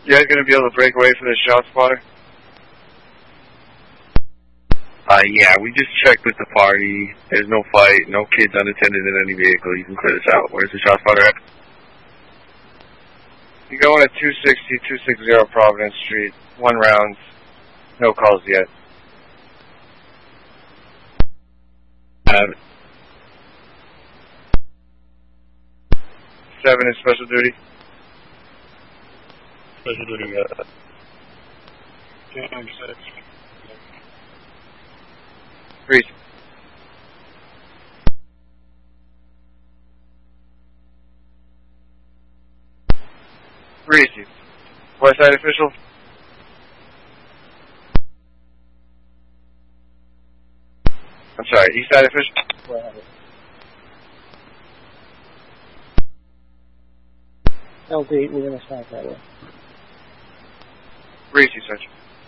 You guys going to be able to break away from this shot spotter? Yeah, we just checked with the party. There's no fight, no kids unattended in any vehicle. You can clear this out. Where's the shot spotter at? You go in at 260 Providence Street. 1 round. No calls yet. 7 is special duty. Special duty, January 6th. Reese. Reese. West Side official. I'm sorry, East Side official. LD, we're going to start that way. Reese, search.